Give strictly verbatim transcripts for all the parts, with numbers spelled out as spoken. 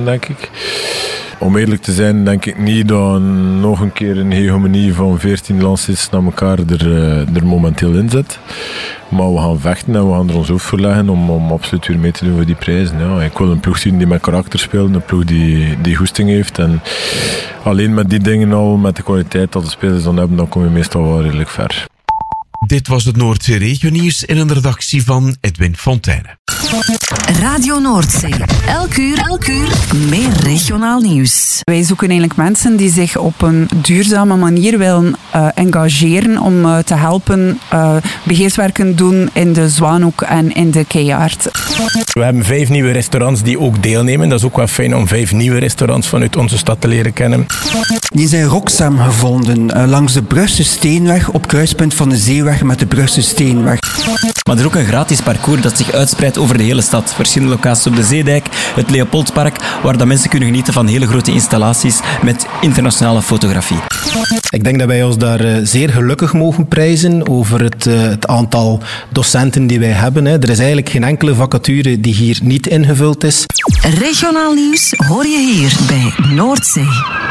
denk ik. Om eerlijk te zijn, denk ik niet dat nog een keer een hegemonie van veertien landstits naar elkaar er, er momenteel in zit. Maar we gaan vechten en we gaan er ons hoofd voor leggen om, om absoluut weer mee te doen voor die prijzen. Ja, ik wil een ploeg zien die met karakter speelt, een ploeg die, die goesting heeft. En alleen met die dingen al, met de kwaliteit dat de spelers dan hebben, dan kom je meestal wel redelijk ver. Dit was het Noordzee Regionieuws in een redactie van Edwin Fontijne. Radio Noordzee. Elk uur, elk uur meer regionaal nieuws. Wij zoeken eigenlijk mensen die zich op een duurzame manier willen uh, engageren om uh, te helpen uh, beheerswerken doen in de Zwaanhoek en in de Keiaard. We hebben vijf nieuwe restaurants die ook deelnemen. Dat is ook wel fijn om vijf nieuwe restaurants vanuit onze stad te leren kennen. Die zijn Roxam gevonden uh, langs de Brugse Steenweg op kruispunt van de Zeeweg met de Brugse Steenweg. Maar er is ook een gratis parcours dat zich uitspreidt over de hele stad. Verschillende locaties op de Zeedijk, het Leopoldpark, waar dat mensen kunnen genieten van hele grote installaties met internationale fotografie. Ik denk dat wij ons daar uh, zeer gelukkig mogen prijzen over het, uh, het aantal docenten die wij hebben. Hè. Er is eigenlijk geen enkele vacature die hier niet ingevuld is. Regionaal nieuws hoor je hier bij Noordzee.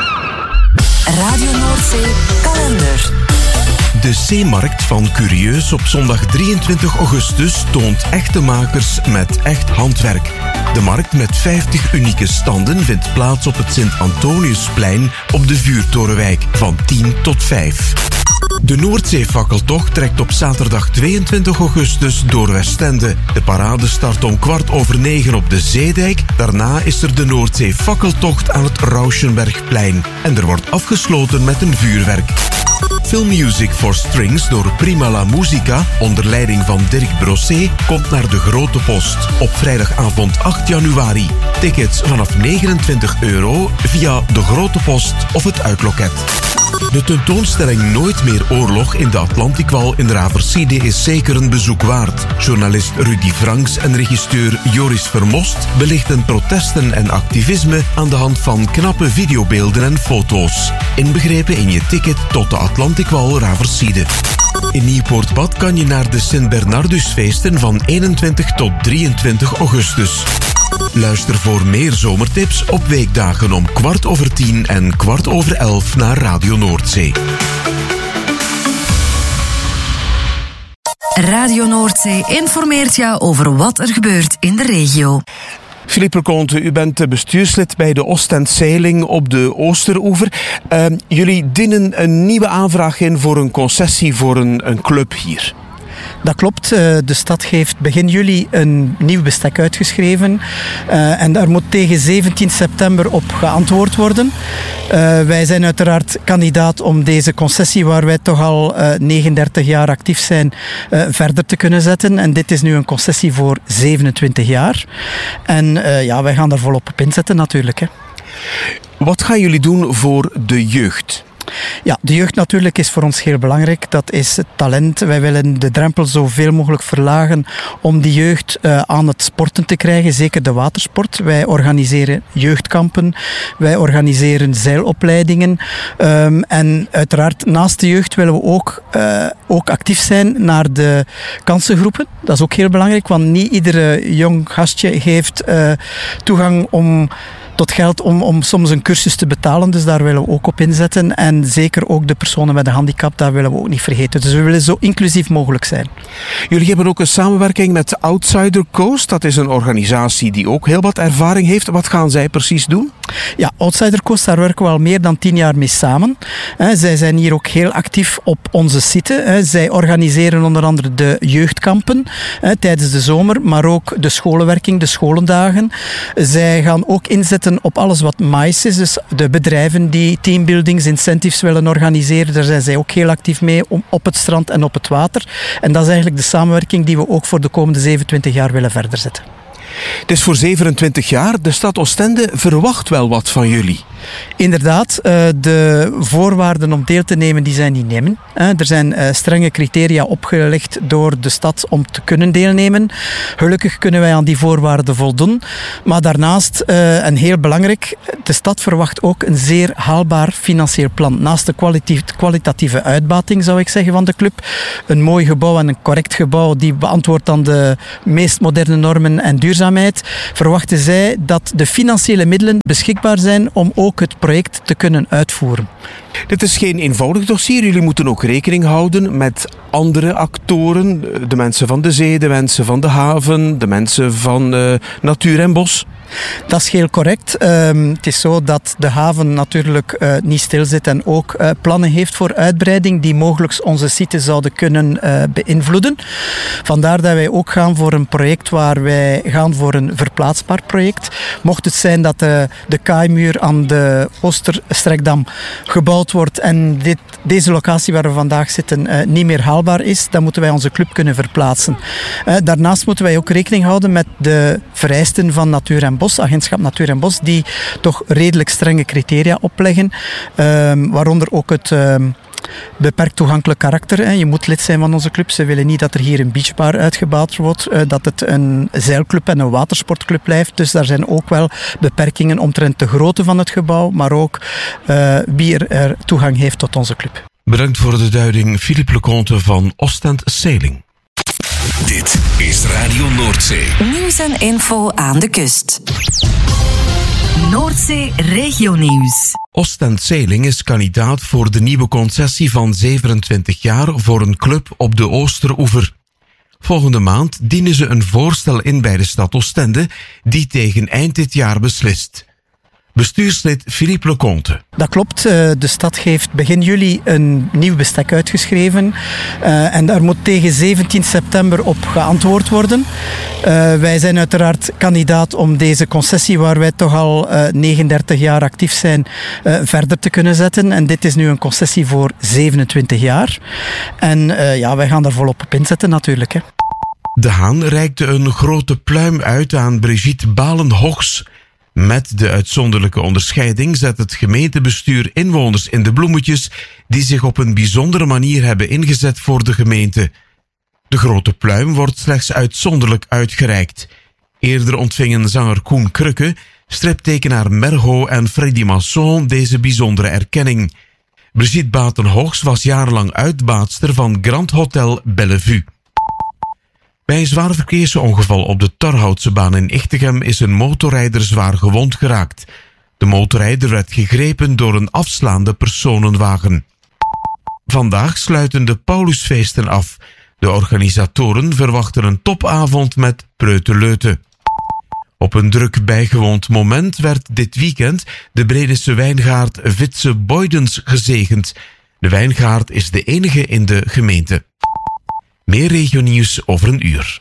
Radio Noordzee kalender. De Zeemarkt van Curieus op zondag drieëntwintig augustus toont echte makers met echt handwerk. De markt met vijftig unieke standen vindt plaats op het Sint-Antoniusplein op de Vuurtorenwijk van tien tot vijf. De Noordzeefakkeltocht trekt op zaterdag tweeëntwintig augustus door Westende. De parade start om kwart over negen op de Zeedijk. Daarna is er de Noordzeefakkeltocht aan het Rauschenbergplein. En er wordt afgesloten met een vuurwerk. Film Music for Strings door Prima La Musica, onder leiding van Dirk Brosset, komt naar de Grote Post op vrijdagavond acht januari. Tickets vanaf negenentwintig euro via de Grote Post of het uitloket. De tentoonstelling Nooit meer oorlog in de Atlantikwal in Raversiede is zeker een bezoek waard. Journalist Rudy Franks en regisseur Joris Vermost belichten protesten en activisme aan de hand van knappe videobeelden en foto's. Inbegrepen in je ticket tot de Atlantikwal Raversiede. In Nieuwpoort-Bad kan je naar de Sint-Bernardusfeesten van eenentwintig tot drieëntwintig augustus. Luister voor meer zomertips op weekdagen om kwart over tien en kwart over elf naar Radio Noordzee. Radio Noordzee informeert jou over wat er gebeurt in de regio. Philippe Leconte, u bent bestuurslid bij de Oostend-Zeiling op de Oosteroever. Uh, jullie dienen een nieuwe aanvraag in voor een concessie voor een, een club hier. Dat klopt. De stad heeft begin juli een nieuw bestek uitgeschreven. Uh, en daar moet tegen zeventien september op geantwoord worden. Uh, wij zijn uiteraard kandidaat om deze concessie, waar wij toch al uh, negenendertig jaar actief zijn, uh, verder te kunnen zetten. En dit is nu een concessie voor zevenentwintig jaar. En uh, ja, wij gaan daar volop op inzetten natuurlijk. Hè. Wat gaan jullie doen voor de jeugd? Ja, de jeugd natuurlijk is voor ons heel belangrijk. Dat is het talent. Wij willen de drempel zoveel mogelijk verlagen om die jeugd uh, aan het sporten te krijgen. Zeker de watersport. Wij organiseren jeugdkampen. Wij organiseren zeilopleidingen. Um, en uiteraard naast de jeugd willen we ook, uh, ook actief zijn naar de kansengroepen. Dat is ook heel belangrijk, want niet iedere jong gastje heeft uh, toegang om tot geld om, om soms een cursus te betalen. Dus daar willen we ook op inzetten. En zeker ook de personen met een handicap, daar willen we ook niet vergeten. Dus we willen zo inclusief mogelijk zijn. Jullie hebben ook een samenwerking met Outsider Coast. Dat is een organisatie die ook heel wat ervaring heeft. Wat gaan zij precies doen? Ja, Outsider Coast, daar werken we al meer dan tien jaar mee samen. Zij zijn hier ook heel actief op onze site. Zij organiseren onder andere de jeugdkampen tijdens de zomer, maar ook de scholenwerking, de scholendagen. Zij gaan ook inzetten op alles wat mais is. Dus de bedrijven die teambuildings, incentives willen organiseren, daar zijn zij ook heel actief mee op het strand en op het water. En dat is eigenlijk de samenwerking die we ook voor de komende zevenentwintig jaar willen verder zetten. Het is voor zevenentwintig jaar. De stad Oostende verwacht wel wat van jullie. Inderdaad, de voorwaarden om deel te nemen die zijn niet nemen. Er zijn strenge criteria opgelegd door de stad om te kunnen deelnemen. Gelukkig kunnen wij aan die voorwaarden voldoen. Maar daarnaast, en heel belangrijk, de stad verwacht ook een zeer haalbaar financieel plan. Naast de kwalitatieve uitbating, zou ik zeggen, van de club. Een mooi gebouw en een correct gebouw die beantwoordt aan de meest moderne normen en duurzaamheid, verwachten zij dat de financiële middelen beschikbaar zijn om ook het project te kunnen uitvoeren. Dit is geen eenvoudig dossier. Jullie moeten ook rekening houden met andere actoren. De mensen van de zee, de mensen van de haven, de mensen van uh, natuur en bos. Dat is heel correct. Um, het is zo dat de haven natuurlijk uh, niet stilzit en ook uh, plannen heeft voor uitbreiding die mogelijk onze site zouden kunnen uh, beïnvloeden. Vandaar dat wij ook gaan voor een project waar wij gaan voor een verplaatsbaar project. Mocht het zijn dat de, de kaaimuur aan de Oosterstrekdam gebouwd wordt en dit, deze locatie waar we vandaag zitten uh, niet meer haalbaar is, dan moeten wij onze club kunnen verplaatsen. Uh, daarnaast moeten wij ook rekening houden met de vereisten van natuur en bos, agentschap Natuur en Bos, die toch redelijk strenge criteria opleggen, um, waaronder ook het um, beperkt toegankelijk karakter. Hè. Je moet lid zijn van onze club. Ze willen niet dat er hier een beachbar uitgebouwd wordt, uh, dat het een zeilclub en een watersportclub blijft. Dus daar zijn ook wel beperkingen omtrent de grootte van het gebouw, maar ook uh, wie er, er toegang heeft tot onze club. Bedankt voor de duiding, Philippe Leconte van Ostend Sailing. Dit is Radio Noordzee. Nieuws en info aan de kust. Noordzee Regionieuws. Ostend Sailing is kandidaat voor de nieuwe concessie van zevenentwintig jaar voor een club op de Oosteroever. Volgende maand dienen ze een voorstel in bij de stad Oostende, die tegen eind dit jaar beslist. Bestuurslid Philippe Leconte. Dat klopt. De stad heeft begin juli een nieuw bestek uitgeschreven. Uh, en daar moet tegen zeventien september op geantwoord worden. Uh, wij zijn uiteraard kandidaat om deze concessie, waar wij toch al uh, negenendertig jaar actief zijn, uh, verder te kunnen zetten. En dit is nu een concessie voor zevenentwintig jaar. En uh, ja, wij gaan daar volop op inzetten natuurlijk. Hè. De Haan reikte een grote pluim uit aan Brigitte Balen-Hochs. Met de uitzonderlijke onderscheiding zet het gemeentebestuur inwoners in de bloemetjes die zich op een bijzondere manier hebben ingezet voor de gemeente. De grote pluim wordt slechts uitzonderlijk uitgereikt. Eerder ontvingen zanger Koen Krukke, striptekenaar Mergo en Freddy Masson deze bijzondere erkenning. Brigitte Baten-Hochs was jarenlang uitbaatster van Grand Hotel Bellevue. Bij een zwaar verkeersongeval op de Torhoutse baan in Ichtegem is een motorrijder zwaar gewond geraakt. De motorrijder werd gegrepen door een afslaande personenwagen. Vandaag sluiten de Paulusfeesten af. De organisatoren verwachten een topavond met Preuteleute. Op een druk bijgewoond moment werd dit weekend de Bredese wijngaard Vitse Boydens gezegend. De wijngaard is de enige in de gemeente. Meer regionieuws over een uur.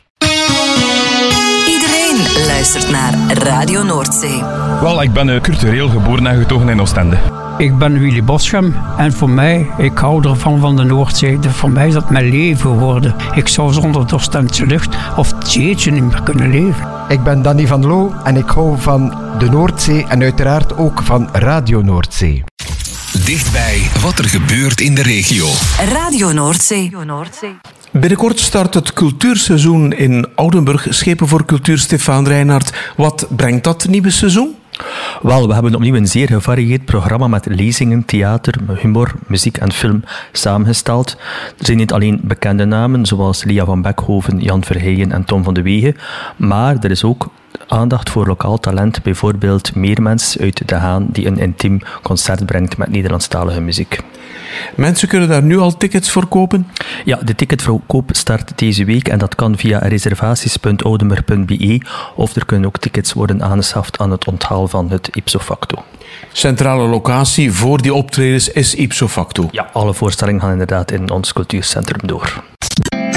Iedereen luistert naar Radio Noordzee. Wel, ik ben cultureel geboren en getogen in Oostende. Ik ben Willy Boschem en voor mij, ik hou ervan van de Noordzee. Voor mij is dat mijn leven geworden. Ik zou zonder de Oostendse lucht of het zeetje niet meer kunnen leven. Ik ben Danny van Loo en ik hou van de Noordzee en uiteraard ook van Radio Noordzee. Dichtbij wat er gebeurt in de regio. Radio Noordzee. Binnenkort start het cultuurseizoen in Oudenburg. Schepen voor Cultuur, Stefaan Reinhardt. Wat brengt dat nieuwe seizoen? Wel, we hebben opnieuw een zeer gevarieerd programma met lezingen, theater, humor, muziek en film samengesteld. Er zijn niet alleen bekende namen zoals Lia van Beckhoven, Jan Verheijen en Tom van de Wegen, maar er is ook aandacht voor lokaal talent, bijvoorbeeld Meermens uit De Haan, die een intiem concert brengt met Nederlandstalige muziek. Mensen kunnen daar nu al tickets voor kopen? Ja, de ticketverkoop start deze week en dat kan via reservaties punt oudenburg punt b e of er kunnen ook tickets worden aangeschaft aan het onthaal van het ipso facto. Centrale locatie voor die optredens is ipso facto? Ja, alle voorstellingen gaan inderdaad in ons cultuurcentrum door.